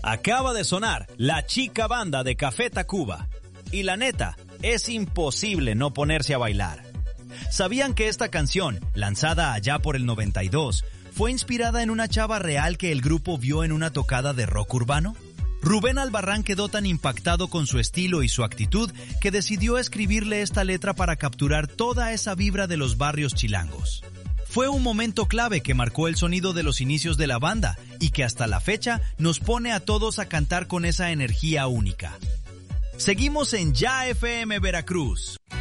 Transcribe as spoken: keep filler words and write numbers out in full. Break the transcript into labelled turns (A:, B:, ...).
A: Acaba de sonar La Chica Banda de Café Tacuba. Y la neta, es imposible no ponerse a bailar. ¿Sabían que esta canción, lanzada allá por el noventa y dos, fue inspirada en una chava real que el grupo vio en una tocada de rock urbano? Rubén Albarrán quedó tan impactado con su estilo y su actitud que decidió escribirle esta letra para capturar toda esa vibra de los barrios chilangos. Fue un momento clave que marcó el sonido de los inicios de la banda y que hasta la fecha nos pone a todos a cantar con esa energía única. Seguimos en Ya F M Veracruz.